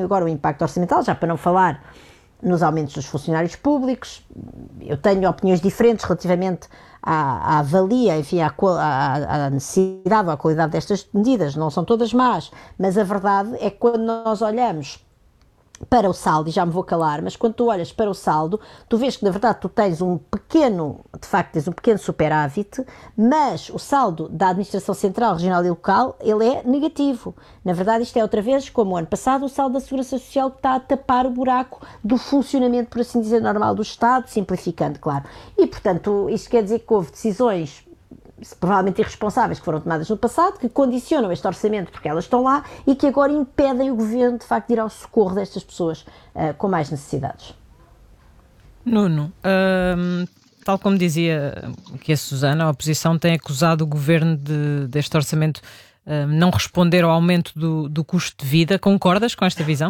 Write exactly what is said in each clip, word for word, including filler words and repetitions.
agora o impacto orçamental, já para não falar nos aumentos dos funcionários públicos. Eu tenho opiniões diferentes relativamente à, à valia, enfim, à, à, à necessidade ou à qualidade destas medidas, não são todas más, mas a verdade é que quando nós olhamos para o saldo, e já me vou calar, mas quando tu olhas para o saldo, tu vês que na verdade tu tens um pequeno, de facto tens um pequeno superávit, mas o saldo da Administração Central, Regional e Local, ele é negativo. Na verdade isto é outra vez, como o ano passado, o saldo da Segurança Social que está a tapar o buraco do funcionamento, por assim dizer, normal do Estado, simplificando, claro. E portanto, isto quer dizer que houve decisões provavelmente irresponsáveis que foram tomadas no passado, que condicionam este orçamento porque elas estão lá e que agora impedem o governo de facto de ir ao socorro destas pessoas uh, com mais necessidades. Nuno, hum, tal como dizia aqui a Susana, a oposição tem acusado o governo de, deste orçamento hum, não responder ao aumento do, do custo de vida. Concordas com esta visão?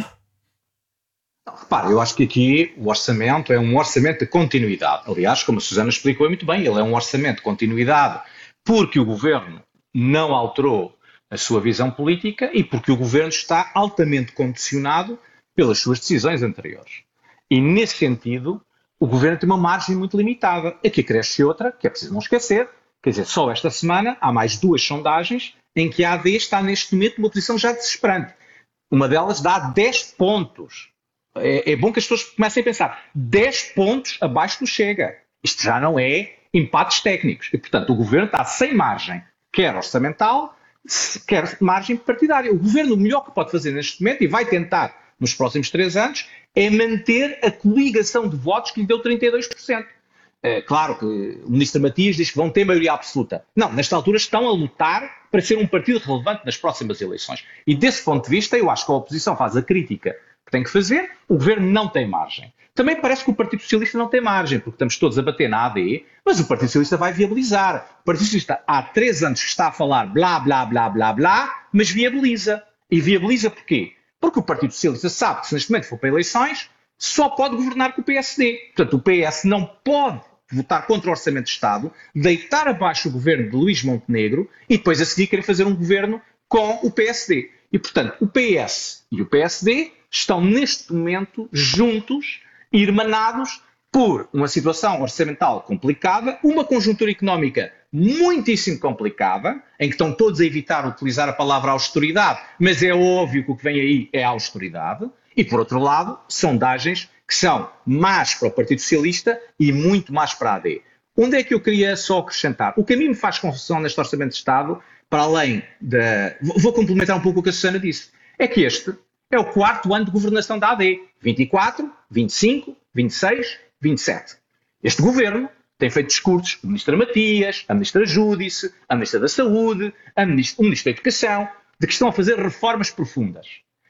Repara, eu acho que aqui o orçamento é um orçamento de continuidade. Aliás, como a Susana explicou muito bem, ele é um orçamento de continuidade porque o governo não alterou a sua visão política e porque o governo está altamente condicionado pelas suas decisões anteriores. E, nesse sentido, o governo tem uma margem muito limitada. Aqui cresce outra, que é preciso não esquecer, quer dizer, só esta semana há mais duas sondagens em que a A D está neste momento numa posição já desesperante. Uma delas dá dez pontos. É, é bom que as pessoas comecem a pensar, dez pontos abaixo do Chega. Isto já não é empates técnicos. E, portanto, o governo está sem margem, quer orçamental, quer margem partidária. O governo, o melhor que pode fazer neste momento, e vai tentar nos próximos três anos, é manter a coligação de votos que lhe deu trinta e dois por cento. É, claro que o ministro Matias diz que vão ter maioria absoluta. Não, nesta altura estão a lutar para ser um partido relevante nas próximas eleições. E desse ponto de vista, eu acho que a oposição faz a crítica que tem que fazer, o governo não tem margem. Também parece que o Partido Socialista não tem margem, porque estamos todos a bater na A D, mas o Partido Socialista vai viabilizar. O Partido Socialista há três anos que está a falar blá, blá, blá, blá, blá, mas viabiliza. E viabiliza porquê? Porque o Partido Socialista sabe que se neste momento for para eleições, só pode governar com o P S D. Portanto, o P S não pode votar contra o Orçamento de Estado, deitar abaixo o governo de Luís Montenegro e depois a seguir querer fazer um governo com o P S D. E, portanto, o P S e o P S D estão neste momento juntos, irmanados por uma situação orçamental complicada, uma conjuntura económica muitíssimo complicada, em que estão todos a evitar utilizar a palavra austeridade, mas é óbvio que o que vem aí é a austeridade, e por outro lado, sondagens que são más para o Partido Socialista e muito más para a A D. Onde é que eu queria só acrescentar? O que a mim me faz confusão neste Orçamento de Estado, para além da... Vou complementar um pouco o que a Susana disse, é que este é o quarto ano de governação da A D. vinte e quatro, vinte e cinco, vinte e seis, vinte e sete. Este governo tem feito discursos, o ministro Matias, a ministra Júdice, a ministra da Saúde, a ministra, o ministro da Educação, de que estão a fazer reformas profundas.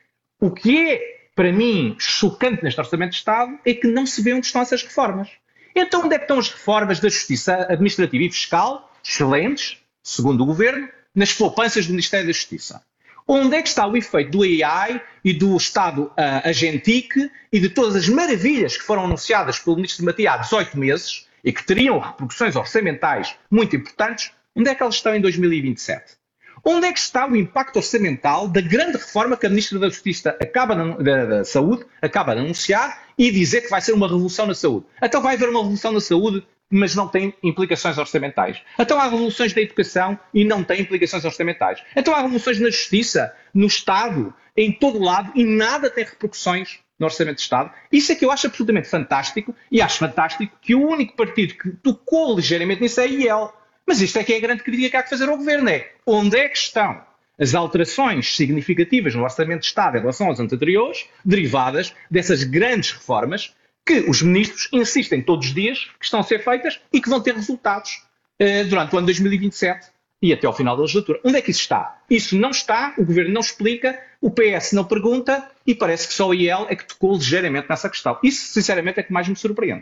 O que é, para mim, chocante neste Orçamento de Estado é que não se vê onde estão essas reformas. Então, onde é que estão as reformas da Justiça Administrativa e Fiscal, excelentes, segundo o governo, nas poupanças do Ministério da Justiça? Onde é que está o efeito do A I e do Estado uh, Agentic e de todas as maravilhas que foram anunciadas pelo ministro Matias há dezoito meses e que teriam repercussões orçamentais muito importantes? Onde é que elas estão em dois mil e vinte e sete? Onde é que está o impacto orçamental da grande reforma que a ministra da Justiça acaba de, da, da Saúde acaba de anunciar e dizer que vai ser uma revolução na saúde? Então vai haver uma revolução na saúde, mas não tem implicações orçamentais. Então há revoluções na educação e não tem implicações orçamentais. Então há revoluções na justiça, no Estado, em todo lado, e nada tem repercussões no Orçamento de Estado. Isso é que eu acho absolutamente fantástico, e acho fantástico que o único partido que tocou ligeiramente nisso é a I E L. Mas isto é que é a grande crítica que há que fazer ao governo, é onde é que estão as alterações significativas no Orçamento de Estado em relação aos anos anteriores, derivadas dessas grandes reformas que os ministros insistem todos os dias que estão a ser feitas e que vão ter resultados eh, durante o ano dois mil e vinte e sete e até ao final da legislatura. Onde é que isso está? Isso não está, o governo não explica, o P S não pergunta e parece que só a I E L é que tocou ligeiramente nessa questão. Isso, sinceramente, é que mais me surpreende.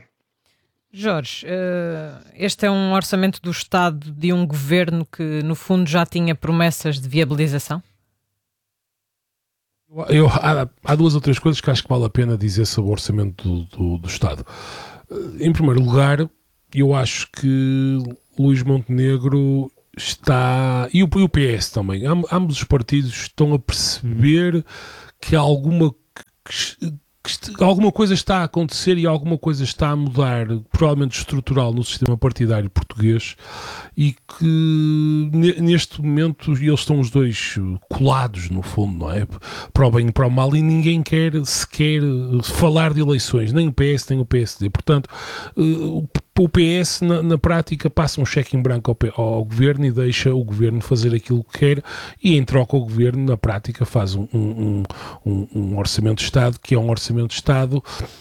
Jorge, este é um orçamento do Estado de um governo que, no fundo, já tinha promessas de viabilização? Eu, há, há duas ou três coisas que acho que vale a pena dizer sobre o orçamento do, do, do Estado. Em primeiro lugar, eu acho que Luís Montenegro está, e o, e o P S também, ambos os partidos estão a perceber que há alguma que alguma coisa está a acontecer e alguma coisa está a mudar, provavelmente estrutural, no sistema partidário português, e que neste momento eles estão os dois colados, no fundo, não é? Para o bem e para o mal, e ninguém quer sequer falar de eleições, nem o P S nem o P S D. Portanto, o P S na, na prática passa um cheque em branco ao, ao governo e deixa o governo fazer aquilo que quer, e em troca o governo na prática faz um, um, um, um orçamento de Estado que é um orçamento de Estado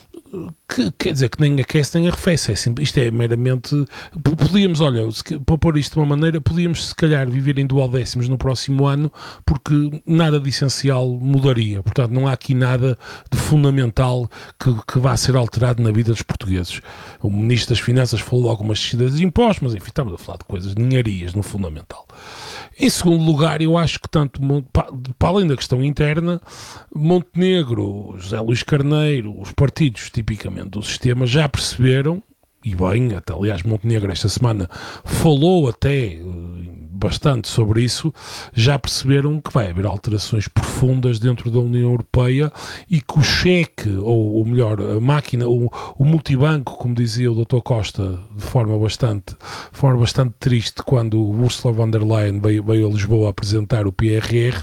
que quer dizer que nem aquece nem arrefece. É simples, isto é meramente. Podíamos, olha, para pôr isto de uma maneira, podíamos se calhar viver em duodécimos no próximo ano, porque nada de essencial mudaria. Portanto, não há aqui nada de fundamental que, que vá ser alterado na vida dos portugueses. O Ministro das Finanças falou de algumas descidas de impostos, mas enfim, estamos a falar de coisas ninharias no fundamental. Em segundo lugar, eu acho que tanto, para além da questão interna, Montenegro, José Luís Carneiro, os partidos tipicamente do sistema já perceberam, e bem, até, aliás, Montenegro esta semana falou até bastante sobre isso, já perceberam que vai haver alterações profundas dentro da União Europeia e que o cheque, ou, ou melhor, a máquina, o, o multibanco, como dizia o doutor Costa, de forma bastante, de forma bastante triste, quando o Ursula von der Leyen veio, veio a Lisboa apresentar o P R R,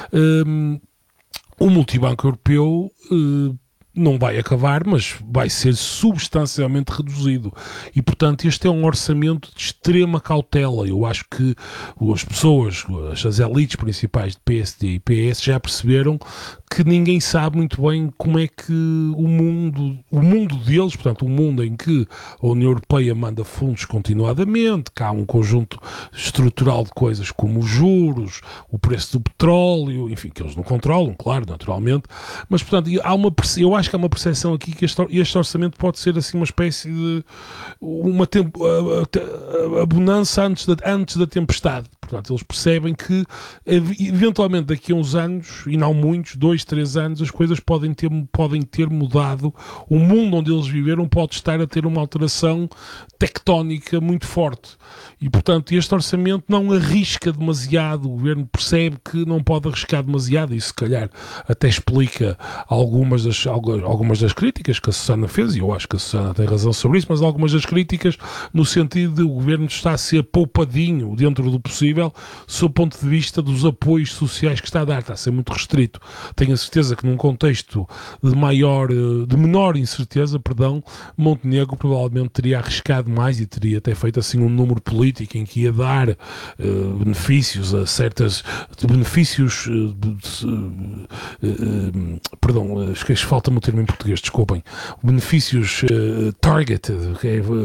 um, o multibanco europeu uh, não vai acabar, mas vai ser substancialmente reduzido. E, portanto, este é um orçamento de extrema cautela. Eu acho que as pessoas, as elites principais de P S D e P S já perceberam que ninguém sabe muito bem como é que o mundo, o mundo deles, portanto, o mundo em que a União Europeia manda fundos continuadamente, que há um conjunto estrutural de coisas como os juros, o preço do petróleo, enfim, que eles não controlam, claro, naturalmente, mas, portanto, há uma, eu acho que há uma percepção aqui que este, este orçamento pode ser, assim, uma espécie de uma tempo, a, a, a bonança antes da, antes da tempestade. Portanto, eles percebem que, eventualmente, daqui a uns anos, e não muitos, dois, três anos, as coisas podem ter, podem ter mudado. O mundo onde eles viveram pode estar a ter uma alteração tectónica muito forte. E, portanto, este orçamento não arrisca demasiado. O governo percebe que não pode arriscar demasiado. E, se calhar, até explica algumas das, algumas das críticas que a Susana fez, e eu acho que a Susana tem razão sobre isso, mas algumas das críticas no sentido de o governo está a ser poupadinho dentro do possível, sob o ponto de vista dos apoios sociais que está a dar, está a ser muito restrito. Tenho a certeza que num contexto de maior, de menor incerteza, perdão, Montenegro provavelmente teria arriscado mais e teria até feito assim um número político em que ia dar uh, benefícios a certas benefícios uh, uh, uh, perdão, esqueci, falta-me o termo em português, desculpem, benefícios uh, targeted, okay, uh,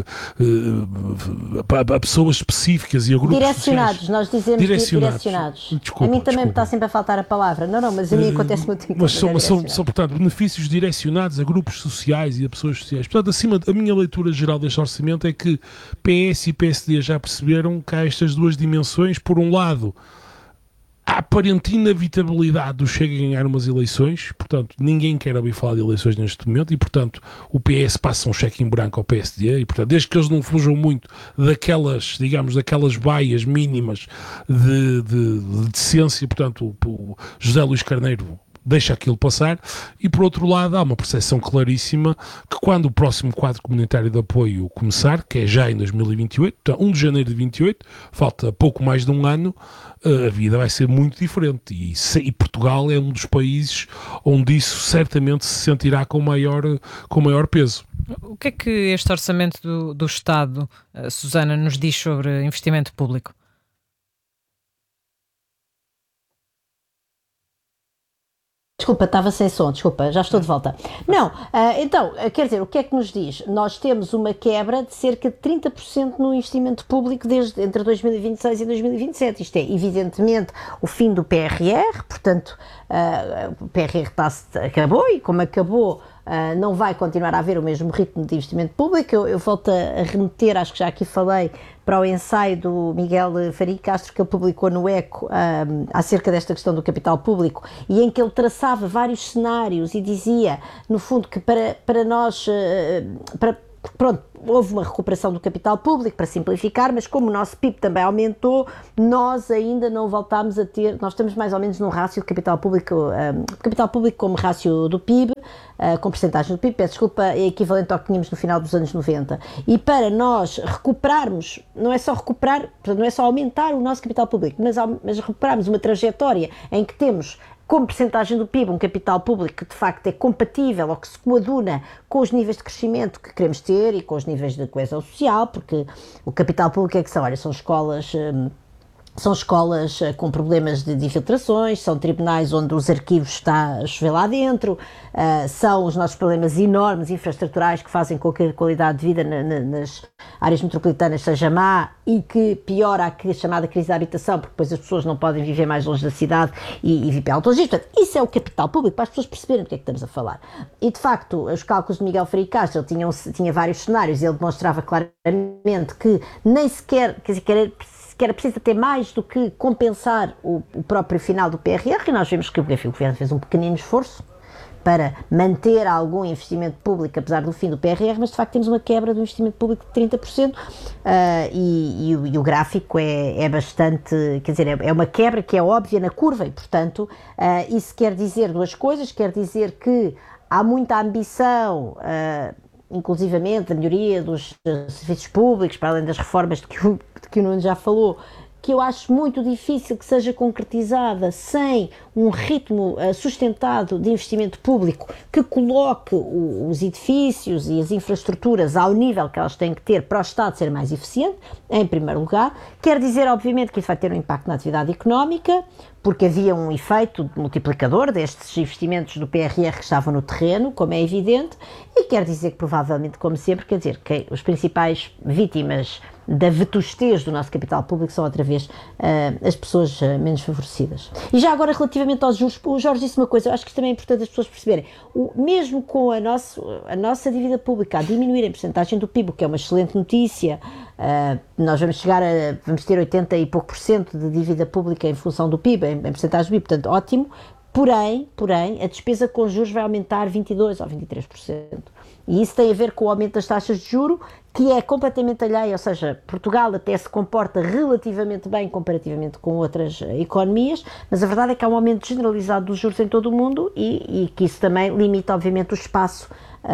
uh, a, a pessoas específicas e a grupos direcionados, sociais. Nós dizemos direcionados. direcionados. Desculpa, a mim também desculpa. me está sempre a faltar a palavra. Não, não, mas a mim acontece muito tempo. Mas são, são, são, portanto, benefícios direcionados a grupos sociais e a pessoas sociais. Portanto, acima, a minha leitura geral deste orçamento é que P S e P S D já perceberam que há estas duas dimensões. Por um lado, a aparente inevitabilidade do Chega a ganhar umas eleições, portanto, ninguém quer ouvir falar de eleições neste momento e, portanto, o P S passa um cheque em branco ao P S D e, portanto, desde que eles não fujam muito daquelas, digamos, daquelas baias mínimas de, de, de decência, portanto, o, o José Luís Carneiro deixa aquilo passar, e por outro lado há uma percepção claríssima que quando o próximo quadro comunitário de apoio começar, que é já em dois mil e vinte e oito, então um de janeiro de vinte e oito, falta pouco mais de um ano, a vida vai ser muito diferente, e, e Portugal é um dos países onde isso certamente se sentirá com maior, com maior peso. O que é que este orçamento do, do Estado, Susana, nos diz sobre investimento público? Desculpa, estava sem som, desculpa, já estou de volta. Não, uh, então, uh, quer dizer, o que é que nos diz? Nós temos uma quebra de cerca de trinta por cento no investimento público desde, entre dois mil e vinte e seis e dois mil e vinte e sete. Isto é, evidentemente, o fim do P R R, portanto, uh, o P R R tá, acabou e como acabou, Uh, não vai continuar a haver o mesmo ritmo de investimento público. Eu, eu volto a, a remeter, acho que já aqui falei, para o ensaio do Miguel Faria Castro que ele publicou no ECO um, acerca desta questão do capital público, e em que ele traçava vários cenários e dizia, no fundo, que para, para nós, uh, para, pronto, houve uma recuperação do capital público, para simplificar, mas como o nosso P I B também aumentou, nós ainda não voltámos a ter, nós estamos mais ou menos num rácio de capital público, um, capital público como rácio do P I B, uh, com percentagem do P I B, peço desculpa, é equivalente ao que tínhamos no final dos anos noventa. E para nós recuperarmos, não é só recuperar, não é só aumentar o nosso capital público, mas, mas recuperarmos uma trajetória em que temos como percentagem do P I B um capital público que de facto é compatível ou que se coaduna com os níveis de crescimento que queremos ter e com os níveis de coesão social, porque o capital público é que são, olha, são escolas... Hum, São escolas com problemas de, de infiltrações, são tribunais onde os arquivos está a chover lá dentro, uh, são os nossos problemas enormes infraestruturais que fazem com que a qualidade de vida na, na, nas áreas metropolitanas seja má e que piora a, a chamada crise da habitação, porque depois as pessoas não podem viver mais longe da cidade e, e viver pela autogia. Portanto, isso é o capital público, para as pessoas perceberem do que é que estamos a falar. E, de facto, os cálculos de Miguel Ferreira Castro, ele tinha, tinha vários cenários e ele demonstrava claramente que nem sequer, quer dizer, quer que era preciso ter mais do que compensar o, o próprio final do P R R, e nós vemos que o governo fez um pequenino esforço para manter algum investimento público, apesar do fim do P R R, mas de facto temos uma quebra do investimento público de trinta por cento, uh, e, e, o, e o gráfico é, é bastante, quer dizer, é, é uma quebra que é óbvia na curva, e portanto uh, isso quer dizer duas coisas, quer dizer que há muita ambição, uh, inclusivamente a melhoria dos uh, serviços públicos, para além das reformas de que o, de que o Nuno já falou, que eu acho muito difícil que seja concretizada sem um ritmo uh, sustentado de investimento público que coloque o, os edifícios e as infraestruturas ao nível que elas têm que ter para o Estado ser mais eficiente, em primeiro lugar. Quer dizer, obviamente, que isso vai ter um impacto na atividade económica, porque havia um efeito multiplicador destes investimentos do P R R que estavam no terreno, como é evidente, e quer dizer que provavelmente, como sempre, quer dizer, que os principais vítimas da vetustez do nosso capital público são outra vez uh, as pessoas uh, menos favorecidas. E já agora, relativamente aos juros, o Jorge disse uma coisa, eu acho que isto também é importante as pessoas perceberem, o, mesmo com a, nosso, a nossa dívida pública a diminuir em percentagem do P I B, que é uma excelente notícia, uh, nós vamos chegar a, vamos ter oitenta e pouco por cento de dívida pública em função do P I B, em, em percentagem do P I B, portanto ótimo, porém, porém, a despesa com juros vai aumentar vinte e dois por cento ou vinte e três por cento. E isso tem a ver com o aumento das taxas de juro, que é completamente alheio, ou seja, Portugal até se comporta relativamente bem comparativamente com outras economias, mas a verdade é que há um aumento generalizado dos juros em todo o mundo e, e que isso também limita, obviamente, o espaço,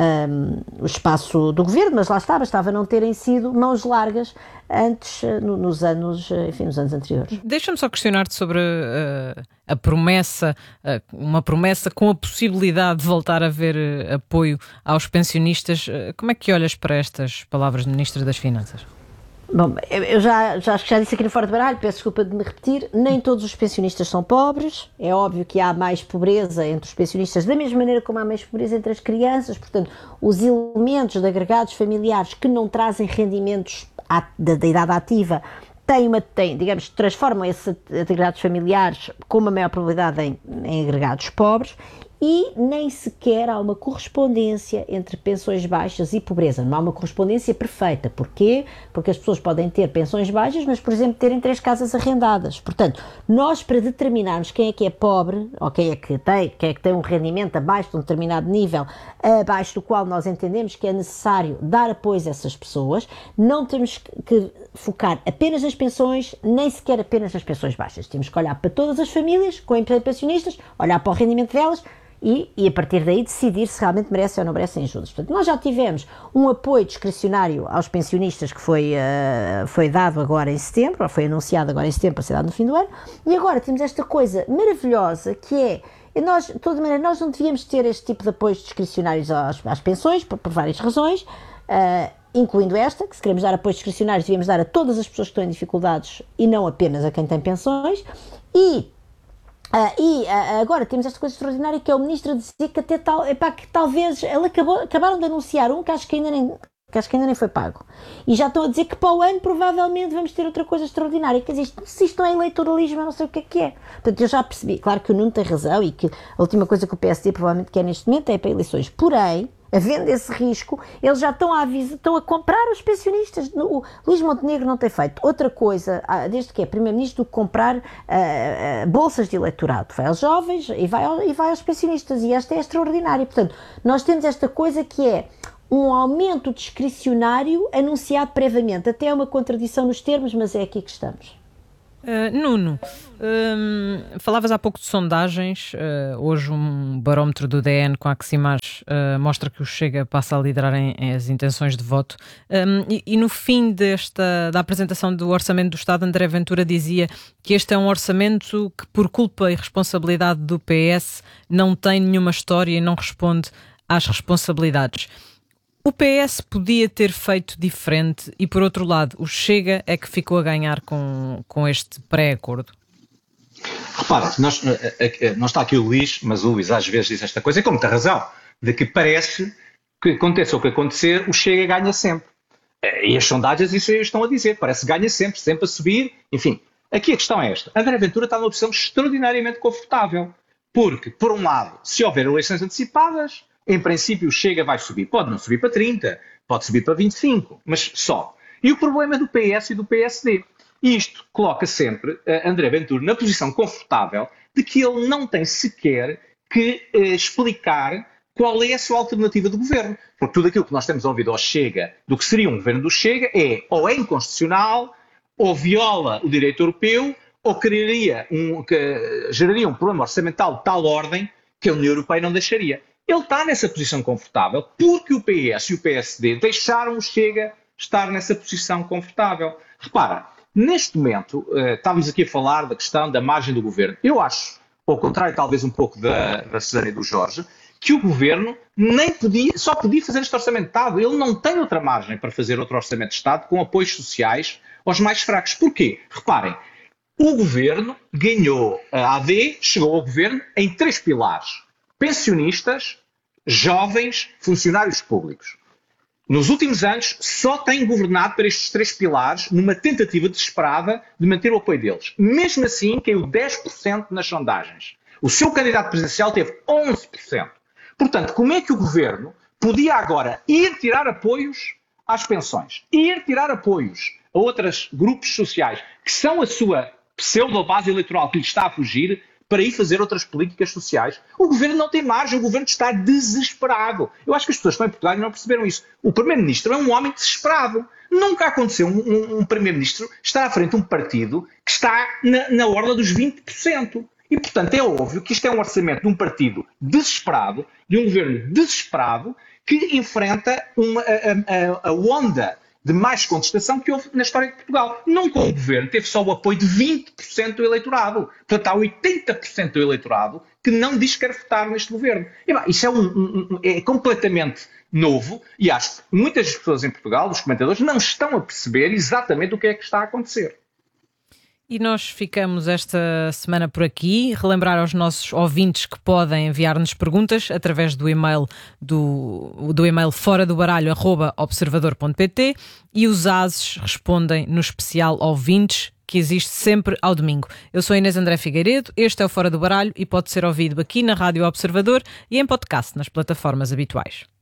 um, o espaço do governo, mas lá está, bastava não terem sido mãos largas antes, no, nos anos, enfim, nos anos anteriores. Deixa-me só questionar-te sobre uh, a promessa, uh, uma promessa com a possibilidade de voltar a haver uh, apoio aos pensionistas. Uh, como é que olhas para estas palavras do Ministro das Finanças? Bom, eu já, já acho que já disse aqui no Fora de Baralho, peço desculpa de me repetir, nem todos os pensionistas são pobres, é óbvio que há mais pobreza entre os pensionistas, da mesma maneira como há mais pobreza entre as crianças, portanto, os elementos de agregados familiares que não trazem rendimentos da, da idade ativa, têm uma, têm, digamos, transformam esses agregados familiares com uma maior probabilidade em, em agregados pobres, e nem sequer há uma correspondência entre pensões baixas e pobreza. Não há uma correspondência perfeita. Porquê? Porque as pessoas podem ter pensões baixas, mas, por exemplo, terem três casas arrendadas. Portanto, nós, para determinarmos quem é que é pobre, ou quem é que tem, quem é que tem um rendimento abaixo de um determinado nível, abaixo do qual nós entendemos que é necessário dar apoio a essas pessoas, não temos que focar apenas nas pensões, nem sequer apenas nas pensões baixas. Temos que olhar para todas as famílias, com pensionistas, olhar para o rendimento delas, E, e a partir daí decidir se realmente merecem ou não merecem ajudas. Portanto, nós já tivemos um apoio discricionário aos pensionistas que foi, uh, foi dado agora em setembro, ou foi anunciado agora em setembro para ser dado no fim do ano, e agora temos esta coisa maravilhosa que é, nós, de toda maneira, nós não devíamos ter este tipo de apoios discricionários às, às pensões, por, por várias razões, uh, incluindo esta, que se queremos dar apoios discricionários devíamos dar a todas as pessoas que estão em dificuldades e não apenas a quem tem pensões, e Uh, e uh, agora temos esta coisa extraordinária que é o Ministro dizer que até tal, epá, que talvez, ele acabou, acabaram de anunciar um que acho que, ainda nem, que acho que ainda nem foi pago, e já estão a dizer que para o ano provavelmente vamos ter outra coisa extraordinária, quer dizer, isto, se isto não é eleitoralismo eu não sei o que é que é. Portanto, eu já percebi, claro que o Nuno tem razão e que a última coisa que o P S D provavelmente quer neste momento é para eleições, porém, havendo esse risco, eles já estão a, avisar, estão a comprar os pensionistas. O Luís Montenegro não tem feito outra coisa, desde que é primeiro-ministro, do que comprar uh, uh, bolsas de eleitorado. Vai aos jovens e vai, ao, e vai aos pensionistas, e esta é extraordinária. Portanto, nós temos esta coisa que é um aumento discricionário anunciado previamente. Até é uma contradição nos termos, mas é aqui que estamos. Uh, Nuno, um, falavas há pouco de sondagens. Uh, hoje um barómetro do D N com a Aximares uh, mostra que o Chega passa a liderar em, em as intenções de voto. Um, e, e no fim desta, da apresentação do Orçamento do Estado, André Ventura dizia que este é um orçamento que, por culpa e responsabilidade do P S, não tem nenhuma história e não responde às responsabilidades. O P S podia ter feito diferente e, por outro lado, o Chega é que ficou a ganhar com, com este pré-acordo? Repara, nós, não está aqui o Luís, mas o Luís às vezes diz esta coisa, e com muita razão, de que parece que aconteça o que acontecer, o Chega ganha sempre. E as sondagens isso estão a dizer, parece que ganha sempre, sempre a subir, enfim. Aqui a questão é esta, André Ventura está numa posição extraordinariamente confortável, porque, por um lado, se houver eleições antecipadas, em princípio o Chega vai subir. Pode não subir para trinta, pode subir para vinte e cinco, mas só. E o problema é do P S e do P S D. E isto coloca sempre uh, André Ventura na posição confortável de que ele não tem sequer que uh, explicar qual é a sua alternativa de governo. Porque tudo aquilo que nós temos ouvido ao Chega, do que seria um governo do Chega, é ou é inconstitucional, ou viola o direito europeu, ou criaria um, que, geraria um problema orçamental de tal ordem que a União Europeia não deixaria. Ele está nessa posição confortável porque o P S e o P S D deixaram o Chega estar nessa posição confortável. Repara, neste momento, uh, estávamos aqui a falar da questão da margem do governo. Eu acho, ao contrário talvez um pouco da, da Susana e do Jorge, que o governo nem podia, só podia fazer este orçamento de Estado. Ele não tem outra margem para fazer outro orçamento de Estado com apoios sociais aos mais fracos. Porquê? Reparem, o governo ganhou, a A D chegou ao governo em três pilares. Pensionistas, jovens, funcionários públicos. Nos últimos anos, só tem governado para estes três pilares numa tentativa desesperada de manter o apoio deles. Mesmo assim, caiu dez por cento nas sondagens. O seu candidato presidencial teve onze por cento. Portanto, como é que o governo podia agora ir tirar apoios às pensões, ir tirar apoios a outros grupos sociais que são a sua pseudo-base eleitoral que lhe está a fugir, para ir fazer outras políticas sociais? O governo não tem margem, o governo está desesperado. Eu acho que as pessoas que estão em Portugal não perceberam isso. O primeiro-ministro é um homem desesperado. Nunca aconteceu um, um, um primeiro-ministro estar à frente de um partido que está na, na orla dos vinte por cento. E, portanto, é óbvio que isto é um orçamento de um partido desesperado, de um governo desesperado, que enfrenta uma, a, a, a onda de mais contestação que houve na história de Portugal. Nunca um governo teve só o apoio de vinte por cento do eleitorado. Portanto, há oitenta por cento do eleitorado que não diz que quer votar neste governo. E, bem, isso é, um, um, é completamente novo e acho que muitas pessoas em Portugal, os comentadores, não estão a perceber exatamente o que é que está a acontecer. E nós ficamos esta semana por aqui. Relembrar aos nossos ouvintes que podem enviar-nos perguntas através do e-mail do, do e-mail fora do baralho arroba observador ponto pt e os ases respondem no especial ouvintes que existe sempre ao domingo. Eu sou Inês André Figueiredo, este é o Fora do Baralho e pode ser ouvido aqui na Rádio Observador e em podcast nas plataformas habituais.